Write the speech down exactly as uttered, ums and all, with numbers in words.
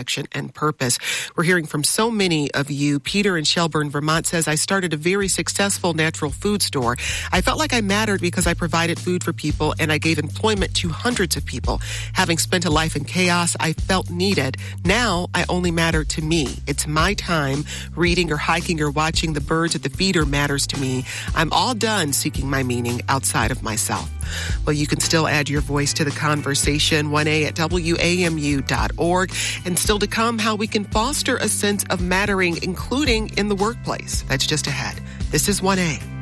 direction and purpose. We're hearing from so many of you. Peter in Shelburne, Vermont says, I started a very successful natural food store. I felt like I mattered because I provided food for people and I gave employment to hundreds of people. Having spent a life in chaos, I felt needed. Now I only matter to me. It's my time. Reading or hiking or watching the birds at the feeder matters to me. I'm all done seeking my meaning outside of myself. Well, you can still add your voice to the conversation, one A at W A M U dot org, and still to come how we can foster a sense of mattering, including in the workplace. That's just ahead. This is one A.